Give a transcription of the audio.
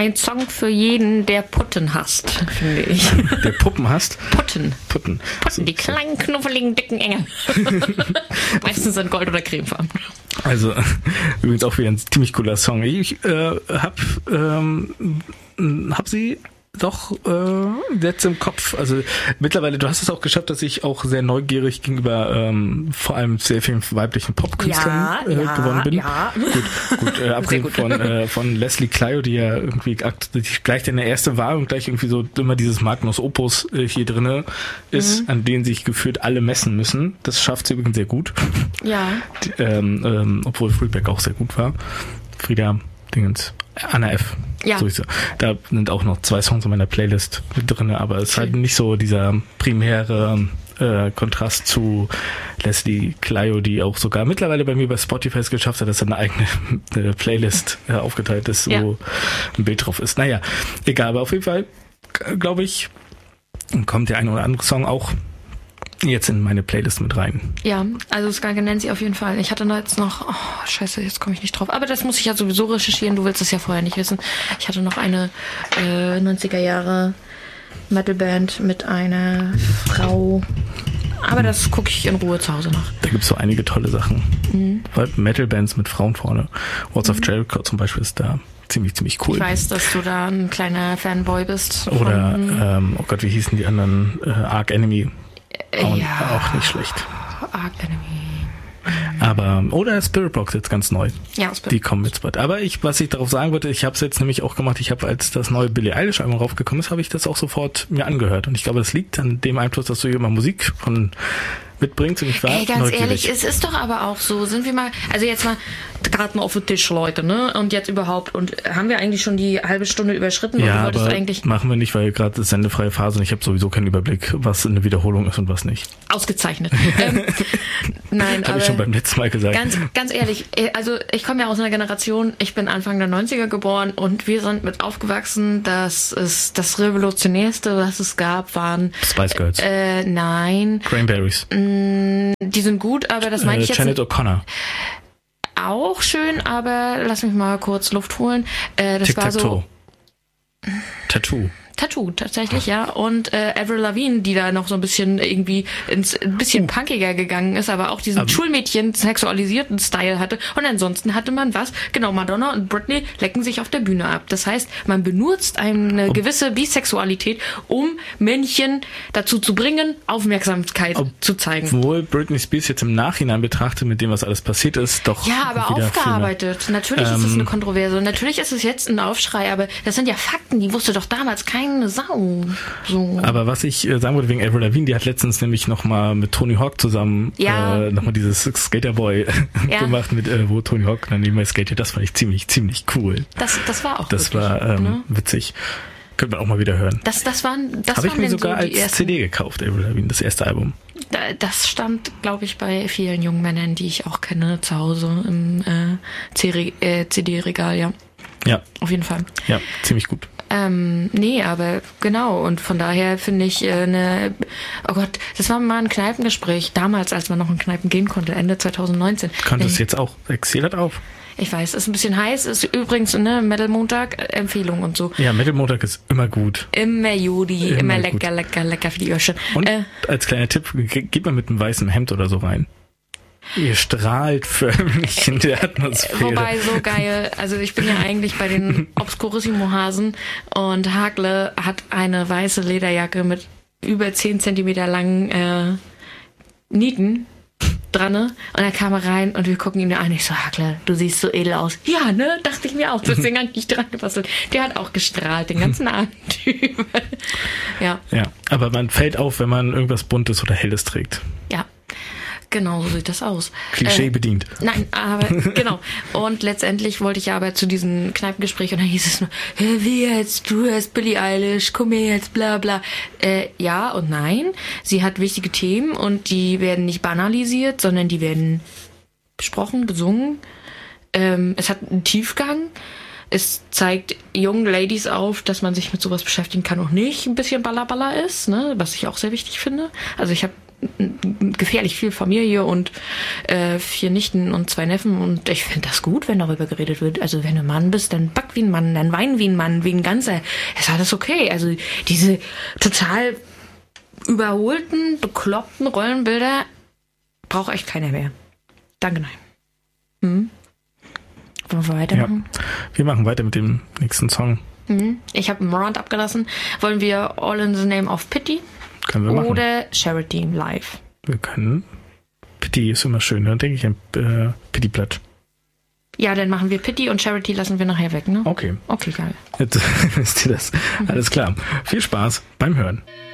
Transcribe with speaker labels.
Speaker 1: ein Song für jeden, der Putten hasst, finde ich.
Speaker 2: Der Puppen hasst?
Speaker 1: Putten,
Speaker 2: So,
Speaker 1: die kleinen, knuffeligen, dicken Engel. Meistens sind Gold- oder Cremefarben.
Speaker 2: Also, übrigens auch wieder ein ziemlich cooler Song. Ich hab sie doch jetzt im Kopf. Also mittlerweile, du hast es auch geschafft, dass ich auch sehr neugierig gegenüber vor allem sehr vielen weiblichen Popkünstlern geworden bin.
Speaker 1: Ja.
Speaker 2: Gut, abgesehen von Leslie Clio, die ja irgendwie gleich deine erste Wahl und gleich irgendwie so immer dieses Magnus Opus hier drinne ist, an denen sich gefühlt alle messen müssen. Das schafft sie übrigens sehr gut.
Speaker 1: Ja.
Speaker 2: Obwohl Freeback auch sehr gut war. Frieda Dingens. Anna F.
Speaker 1: Ja.
Speaker 2: So ist sie. Da sind auch noch 2 Songs in meiner Playlist mit drin, aber es ist halt nicht so dieser primäre Kontrast zu Leslie Clio, die auch sogar mittlerweile bei mir bei Spotify es geschafft hat, dass eine eigene Playlist aufgeteilt ist, wo ein Bild drauf ist. Naja, egal, aber auf jeden Fall, glaube ich, kommt der eine oder andere Song auch jetzt in meine Playlist mit rein.
Speaker 1: Ja, also Skanke Nancy auf jeden Fall. Ich hatte da jetzt noch, scheiße, jetzt komme ich nicht drauf. Aber das muss ich ja sowieso recherchieren, du willst es ja vorher nicht wissen. Ich hatte noch eine 90er Jahre Metalband mit einer Frau. Aber das gucke ich in Ruhe zu Hause nach.
Speaker 2: Da gibt es so einige tolle Sachen. Metalbands mit Frauen vorne. Walls of Jericho zum Beispiel ist da ziemlich cool.
Speaker 1: Ich weiß, dass du da ein kleiner Fanboy bist.
Speaker 2: Oder, oh Gott, wie hießen die anderen? Arch Enemy. Auch nicht schlecht.
Speaker 1: Arch Enemy.
Speaker 2: Aber, oder Spirit Box jetzt ganz neu.
Speaker 1: Ja, Spirit.
Speaker 2: Die kommen jetzt bald. Aber was ich darauf sagen wollte, ich habe es jetzt nämlich auch gemacht, ich habe, als das neue Billie Eilish Album raufgekommen ist, habe ich das auch sofort mir angehört. Und ich glaube, das liegt an dem Einfluss, dass du hier immer Musik mitbringst. Und ich war
Speaker 1: ganz
Speaker 2: neugierig.
Speaker 1: ehrlich, es ist doch aber auch so, sind wir mal, also jetzt mal gerade mal auf den Tisch, Leute, ne? Und jetzt überhaupt, und haben wir eigentlich schon die halbe Stunde überschritten?
Speaker 2: Ja,
Speaker 1: oder
Speaker 2: aber machen wir nicht, weil gerade ist sendefreie Phase und ich habe sowieso keinen Überblick, was eine Wiederholung ist und was nicht.
Speaker 1: Ausgezeichnet. Nein,
Speaker 2: habe ich schon beim letzten Mal gesagt.
Speaker 1: Ganz ehrlich, also ich komme ja aus einer Generation, ich bin Anfang der 90er geboren und wir sind mit aufgewachsen, dass es das Revolutionärste, was es gab, waren
Speaker 2: Spice Girls.
Speaker 1: Nein.
Speaker 2: Cranberries.
Speaker 1: Die sind gut, aber das meine ich jetzt
Speaker 2: Janet O'Connor.
Speaker 1: Auch schön, aber lass mich mal kurz Luft holen. Das war so Tattoo, tatsächlich, ja. Und Avril Lavigne, die da noch so ein bisschen irgendwie ein bisschen punkiger gegangen ist, aber auch diesen Schulmädchen sexualisierten Style hatte. Und ansonsten hatte man was? Genau, Madonna und Britney lecken sich auf der Bühne ab. Das heißt, man benutzt eine gewisse Bisexualität, um Männchen dazu zu bringen, Aufmerksamkeit zu zeigen.
Speaker 2: Obwohl Britney Spears jetzt im Nachhinein betrachtet, mit dem, was alles passiert ist, doch
Speaker 1: ja, aber aufgearbeitet. Natürlich ist es eine Kontroverse. Natürlich ist es jetzt ein Aufschrei, aber das sind ja Fakten, die wusste doch damals keine Sau. So.
Speaker 2: Aber was ich sagen wollte wegen Avril Lavigne, die hat letztens nämlich nochmal mit Tony Hawk zusammen nochmal dieses Skaterboy gemacht, mit wo Tony Hawk dann nebenbei skatet. Das fand ich ziemlich cool.
Speaker 1: Das war auch
Speaker 2: das wirklich, war witzig. Könnte man auch mal wieder hören.
Speaker 1: Das
Speaker 2: habe ich mir sogar
Speaker 1: so
Speaker 2: als CD gekauft, Avril Lavigne, das erste Album.
Speaker 1: Das stand, glaube ich, bei vielen jungen Männern, die ich auch kenne, zu Hause im CD-Regal, ja.
Speaker 2: Ja.
Speaker 1: Auf jeden Fall.
Speaker 2: Ja, ziemlich gut.
Speaker 1: Nee, aber genau, und von daher finde ich oh Gott, das war mal ein Kneipengespräch, damals, als man noch in Kneipen gehen konnte, Ende 2019.
Speaker 2: Könntest du jetzt auch, erzähl das auf.
Speaker 1: Ich weiß, ist ein bisschen heiß, ist übrigens, ne, Metal Montag, Empfehlung und so.
Speaker 2: Ja, Metal Montag ist immer gut.
Speaker 1: Immer Judy, immer lecker, lecker für die Öhrchen.
Speaker 2: Und als kleiner Tipp, geht man mit einem weißen Hemd oder so rein. Ihr strahlt förmlich in der Atmosphäre.
Speaker 1: Wobei, so geil. Also ich bin ja eigentlich bei den Obscurissimo-Hasen und Hakle hat eine weiße Lederjacke mit über 10 Zentimeter langen Nieten dran. Und er kam rein und wir gucken ihn an. Ich so, Hakle, du siehst so edel aus. Ja, ne? Dachte ich mir auch. Deswegen hat ich dran gebastelt. Der hat auch gestrahlt den ganzen Abend über. Ja.
Speaker 2: Ja, aber man fällt auf, wenn man irgendwas Buntes oder Helles trägt.
Speaker 1: Ja. Genau, so sieht das aus.
Speaker 2: Klischee bedient.
Speaker 1: Nein, aber genau. Und letztendlich wollte ich aber zu diesem Kneipengespräch und dann hieß es nur, wie jetzt, du hörst Billie Eilish, komm her jetzt, bla bla. Ja und nein. Sie hat wichtige Themen und die werden nicht banalisiert, sondern die werden besprochen, besungen. Es hat einen Tiefgang. Es zeigt jungen Ladies auf, dass man sich mit sowas beschäftigen kann und nicht ein bisschen Balla ist, ne, was ich auch sehr wichtig finde. Also ich habe gefährlich viel Familie und 4 Nichten und 2 Neffen und ich finde das gut, wenn darüber geredet wird. Also wenn du Mann bist, dann back wie ein Mann, dann wein wie ein Mann, wie ein Ganzer. Ist alles okay. Also diese total überholten, bekloppten Rollenbilder braucht echt keiner mehr. Danke, nein. Wollen wir weitermachen?
Speaker 2: Ja. Wir machen weiter mit dem nächsten Song.
Speaker 1: Ich habe einen Rant abgelassen. Wollen wir All in the Name of Pity?
Speaker 2: Können wir machen.
Speaker 1: Oder Charity Live?
Speaker 2: Wir können. Pity ist immer schön, dann denke ich an Pity-Platt.
Speaker 1: Ja, dann machen wir Pity und Charity lassen wir nachher weg, ne?
Speaker 2: Okay.
Speaker 1: Okay, geil.
Speaker 2: Jetzt wisst ihr das. Alles klar. Viel Spaß beim Hören.